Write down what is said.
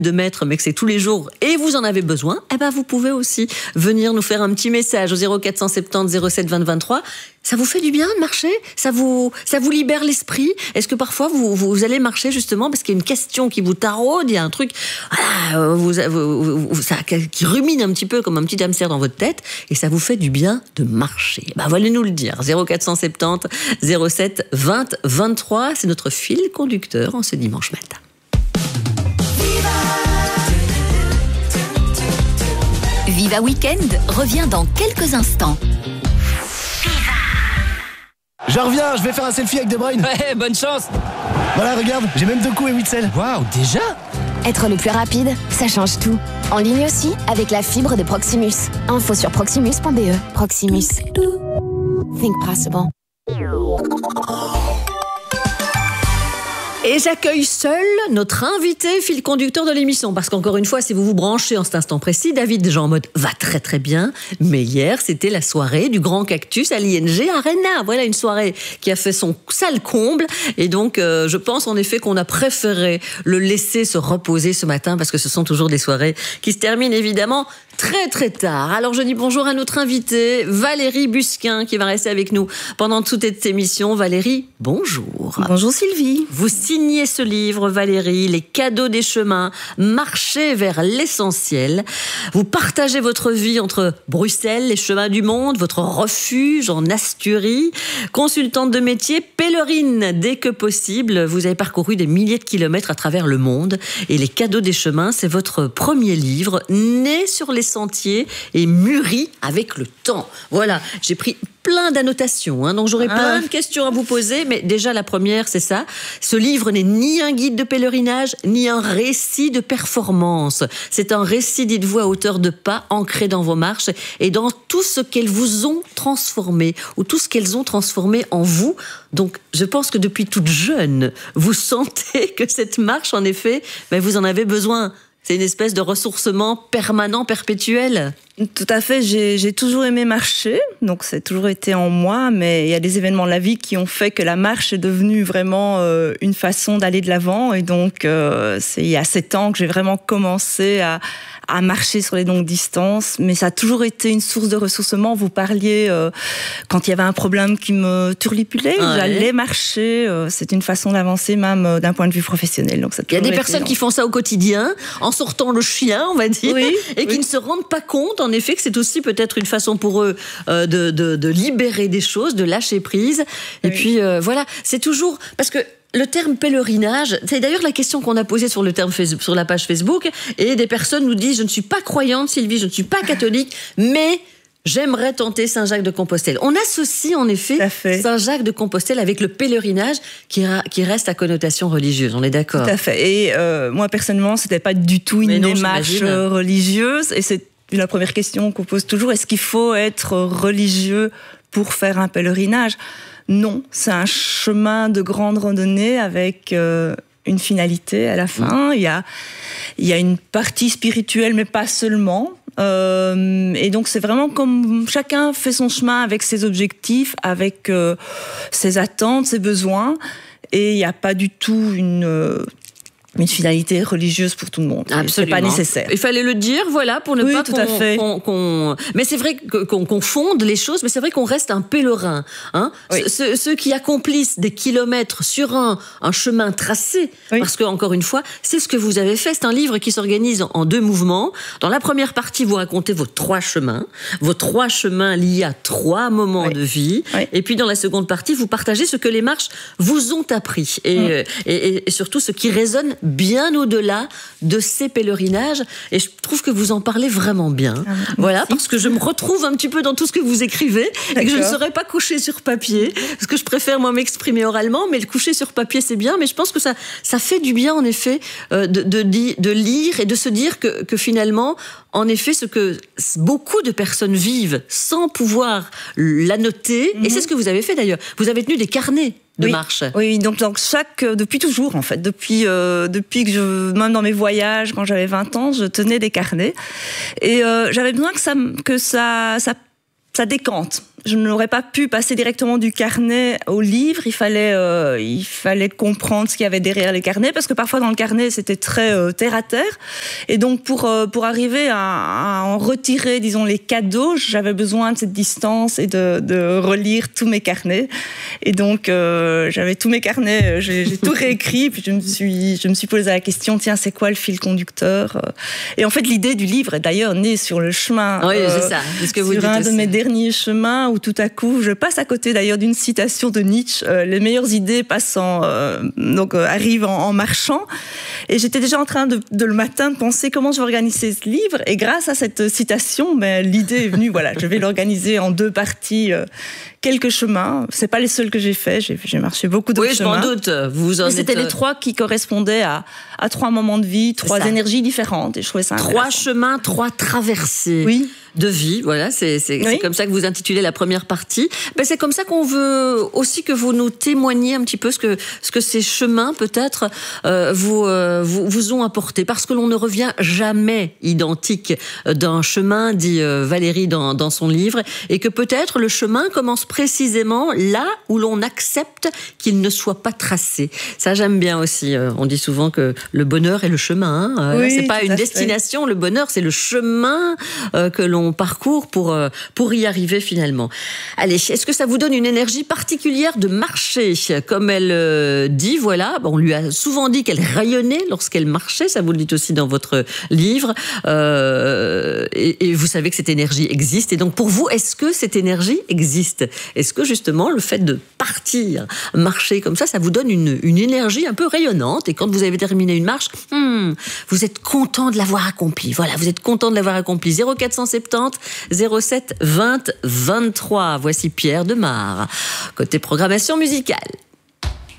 de mettre, mais que c'est tous les jours et vous en avez besoin, eh ben vous pouvez aussi venir nous faire un petit message au 0470 07 20 23. Ça vous fait du bien de marcher ? Ça vous libère l'esprit ? Est-ce que parfois vous allez marcher justement parce qu'il y a une question qui vous taraude, il y a un truc qui rumine un petit peu comme un petit hamster dans votre tête et ça vous fait du bien de marcher ? Ben, allez nous le dire. 0470 07 20 23, c'est notre fil conducteur en ce dimanche matin. Viva Weekend revient dans quelques instants. Je reviens, je vais faire un selfie avec De Bruyne. Ouais, bonne chance. Voilà, regarde, j'ai même 2 coups et 8 selles. Waouh, déjà ? Être le plus rapide, ça change tout. En ligne aussi, avec la fibre de Proximus. Info sur proximus.be. Proximus. Think possible. Et j'accueille seul notre invité fil conducteur de l'émission. Parce qu'encore une fois, si vous vous branchez en cet instant précis, David Jean Mode va très très bien. Mais hier, c'était la soirée du Grand Cactus à l'ING Arena. Voilà une soirée qui a fait son sale comble. Et donc, je pense en effet qu'on a préféré le laisser se reposer ce matin parce que ce sont toujours des soirées qui se terminent évidemment très très tard. Alors je dis bonjour à notre invitée Valérie Busquin qui va rester avec nous pendant toute cette émission. Valérie, bonjour. Bonjour Sylvie. Vous signez ce livre, Valérie, Les cadeaux des chemins, marchez vers l'essentiel. Vous partagez votre vie entre Bruxelles, les chemins du monde, votre refuge en Asturie, consultante de métier, pèlerine dès que possible. Vous avez parcouru des milliers de kilomètres à travers le monde et Les cadeaux des chemins, c'est votre premier livre, né sur les sentiers et mûri avec le temps. Voilà, j'ai pris plein d'annotations, donc j'aurai plein de questions à vous poser, mais déjà la première, c'est ça. Ce livre n'est ni un guide de pèlerinage, ni un récit de performance. C'est un récit, dites-vous, à hauteur de pas, ancré dans vos marches et dans tout ce qu'elles vous ont transformé, ou tout ce qu'elles ont transformé en vous. Donc, je pense que depuis toute jeune, vous sentez que cette marche, en effet, vous en avez besoin. C'est une espèce de ressourcement permanent, perpétuel. Tout à fait, j'ai toujours aimé marcher, donc c'est toujours été en moi, mais il y a des événements de la vie qui ont fait que la marche est devenue vraiment une façon d'aller de l'avant, et donc c'est il y a 7 ans que j'ai vraiment commencé à marcher sur les longues distances, mais ça a toujours été une source de ressourcement. Vous parliez quand il y avait un problème qui me turlupulait, j'allais marcher, c'est une façon d'avancer même d'un point de vue professionnel. Donc ça a il y a des personnes qui font ça au quotidien, en sortant le chien, on va dire, et qui ne se rendent pas compte, en effet, que c'est aussi peut-être une façon pour eux de libérer des choses, de lâcher prise. Et puis, voilà, c'est toujours... Parce que le terme pèlerinage, c'est d'ailleurs la question qu'on a posée sur la page Facebook, et des personnes nous disent « Je ne suis pas croyante, Sylvie, je ne suis pas catholique, mais... j'aimerais tenter Saint-Jacques-de-Compostelle ». On associe en effet Saint-Jacques-de-Compostelle avec le pèlerinage qui reste à connotation religieuse, on est d'accord ? Tout à fait. Et moi, personnellement, c'était pas du tout une démarche religieuse. Et c'est la première question qu'on pose toujours. Est-ce qu'il faut être religieux pour faire un pèlerinage ? Non, c'est un chemin de grande randonnée avec... une finalité à la fin. Il y a une partie spirituelle, mais pas seulement. Et donc c'est vraiment comme chacun fait son chemin avec ses objectifs, avec ses attentes, ses besoins, et il n'y a pas du tout une finalité religieuse pour tout le monde. Absolument. C'est pas nécessaire. Il fallait le dire, voilà, pour ne pas tout à fait. Mais c'est vrai qu'on confonde les choses, mais c'est vrai qu'on reste un pèlerin. Ceux qui accomplissent des kilomètres sur un chemin tracé, parce que, encore une fois, c'est ce que vous avez fait. C'est un livre qui s'organise en 2 mouvements. Dans la première partie, vous racontez vos 3 chemins liés à 3 moments de vie. Et puis, dans la seconde partie, vous partagez ce que les marches vous ont appris. Et surtout, ce qui résonne bien au-delà de ces pèlerinages, et je trouve que vous en parlez vraiment bien. Voilà, parce que je me retrouve un petit peu dans tout ce que vous écrivez, et que je ne saurais pas coucher sur papier, parce que je préfère moi m'exprimer oralement, mais le coucher sur papier c'est bien, mais je pense que ça fait du bien en effet de lire et de se dire que finalement, en effet, ce que beaucoup de personnes vivent sans pouvoir l'annoter, et c'est ce que vous avez fait d'ailleurs, vous avez tenu des carnets de marche. Oui, donc depuis toujours en fait, depuis que même dans mes voyages, quand j'avais 20 ans, je tenais des carnets, et j'avais besoin que ça décante. je n'aurais pas pu passer directement du carnet au livre. Il fallait comprendre ce qu'il y avait derrière les carnets, parce que parfois dans le carnet c'était très terre à terre. Et donc pour arriver à en retirer, disons, les cadeaux, j'avais besoin de cette distance et de relire tous mes carnets. Et donc j'avais tous mes carnets, j'ai tout réécrit. Puis je me suis posé la question, tiens, c'est quoi le fil conducteur? Et en fait, l'idée du livre est d'ailleurs née sur le chemin. Oui, c'est ça. C'est ce que vous sur dites un aussi. de mes derniers chemins, où tout à coup, je passe à côté d'ailleurs d'une citation de Nietzsche, les meilleures idées arrivent en marchant. Et j'étais déjà en train de le matin de penser comment je vais organiser ce livre. Et grâce à cette citation, l'idée est venue. Voilà, je vais l'organiser en 2 parties. Quelques chemins, c'est pas les seuls que j'ai fait. J'ai marché beaucoup d'autres chemins. Oui, je m'en doute. C'était les 3 qui correspondaient à 3 moments de vie, 3 énergies différentes. Et je trouvais ça 3 chemins, 3 traversées. Oui. De vie, voilà, c'est comme ça que vous intitulez la première partie. C'est comme ça qu'on veut aussi que vous nous témoigniez un petit peu ce que ces chemins peut-être vous ont apporté, parce que l'on ne revient jamais identique d'un chemin, dit Valérie dans son livre, et que peut-être le chemin commence précisément là où l'on accepte qu'il ne soit pas tracé. Ça, j'aime bien aussi. On dit souvent que le bonheur est le chemin. Oui, c'est pas une destination. Le bonheur, c'est le chemin que l'on parcours pour y arriver finalement. Allez, est-ce que ça vous donne une énergie particulière de marcher? Comme elle dit, voilà, on lui a souvent dit qu'elle rayonnait lorsqu'elle marchait, ça vous le dites aussi dans votre livre, et vous savez que cette énergie existe. Et donc pour vous, est-ce que cette énergie existe? Est-ce que justement le fait de partir, marcher comme ça vous donne une énergie un peu rayonnante, et quand vous avez terminé une marche, vous êtes content de l'avoir accomplie. Voilà, vous êtes content de l'avoir accomplie. 0470 07 20 23. Voici Pierre Demar. Côté programmation musicale.